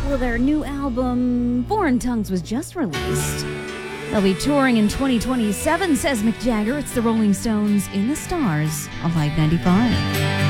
Well, their new album, Foreign Tongues, was just released. They'll be touring in 2027, says Mick Jagger. It's the Rolling Stones in the Stars on Live 95.